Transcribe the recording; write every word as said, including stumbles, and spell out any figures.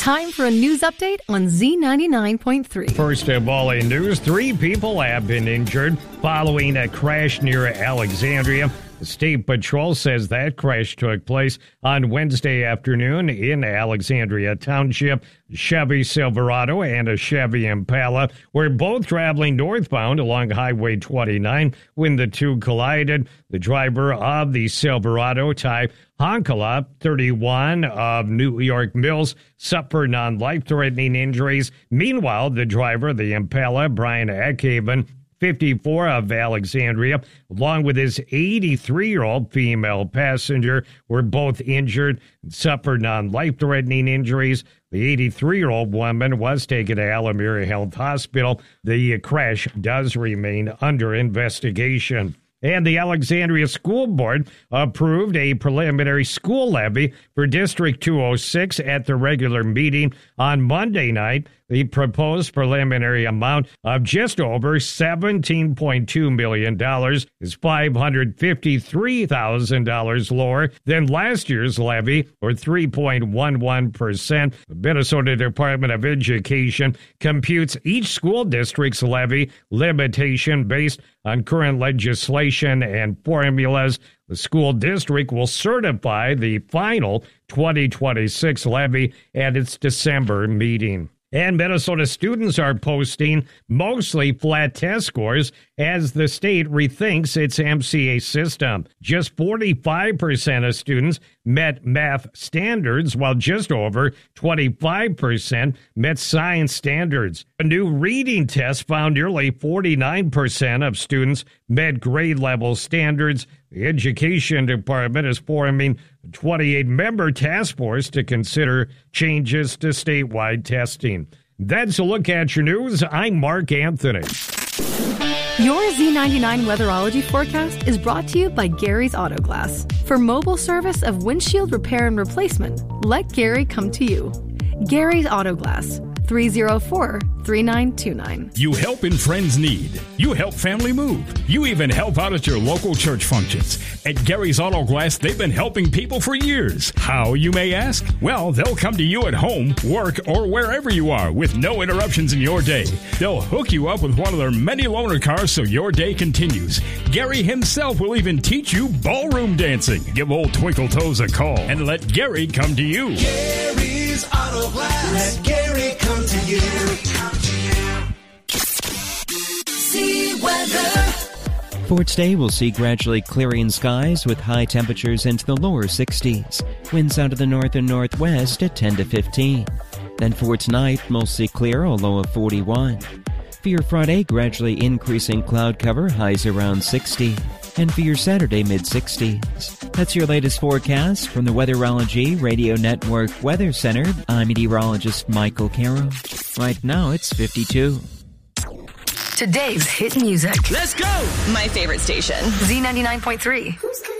Time for a news update on Z ninety-nine point three. First of all in news, three people have been injured following a crash near Alexandria. The State Patrol says that crash took place on Wednesday afternoon in Alexandria Township. A Chevy Silverado and a Chevy Impala were both traveling northbound along Highway twenty-nine when the two collided. The driver of the Silverado, Ty Honkala, thirty-one, of New York Mills, suffered non-life-threatening injuries. Meanwhile, the driver of the Impala, Brian Eckhaven, fifty-four, of Alexandria, along with his eighty-three-year-old female passenger, were both injured and suffered non-life-threatening injuries. The eighty-three-year-old woman was taken to Alameda Health Hospital. The crash does remain under investigation. And the Alexandria School Board approved a preliminary school levy for District two oh six at the regular meeting on Monday night. The proposed preliminary amount of just over seventeen point two million dollars is five hundred fifty-three thousand dollars lower than last year's levy, or three point one one percent. The Minnesota Department of Education computes each school district's levy limitation based on current legislation and formulas. The school district will certify the final twenty twenty-six levy at its December meeting. And Minnesota students are posting mostly flat test scores as the state rethinks its M C A system. Just forty-five percent of students met math standards, while just over twenty-five percent met science standards. A new reading test found nearly forty-nine percent of students met grade level standards. The Education Department is forming a twenty-eight member task force to consider changes to statewide testing. That's a look at your news. I'm Mark Anthony. Your Z ninety-nine weatherology forecast is brought to you by Gary's Auto Glass. For mobile service of windshield repair and replacement, let Gary come to you. Gary's Auto Glass, three oh four, three nine two nine. You help in friends' need. You help family move. You even help out at your local church functions. At Gary's Auto Glass, they've been helping people for years. How, you may ask? Well, they'll come to you at home, work, or wherever you are with no interruptions in your day. They'll hook you up with one of their many loaner cars so your day continues. Gary himself will even teach you ballroom dancing. Give old Twinkle Toes a call and let Gary come to you. Gary's Auto Glass. Let Gary come to you. See weather. For today, we'll see gradually clearing skies with high temperatures into the lower sixties. Winds out of the north and northwest at ten to fifteen. Then for tonight, mostly clear, a low of forty-one. For your Friday, gradually increasing cloud cover, highs around sixty. And for your Saturday, mid-sixties. That's your latest forecast from the Weatherology Radio Network Weather Center. I'm meteorologist Michael Carroll. Right now, it's fifty-two. Today's hit music. Let's go! My favorite station. Z ninety-nine point three. Who's